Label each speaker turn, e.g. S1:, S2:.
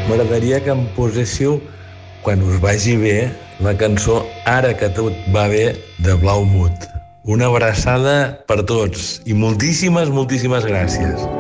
S1: M'agradaria que em poséssiu, quan us vagi bé, la cançó Ara que tot va bé, de Blaumut. Una abraçada per tots i moltíssimes gràcies.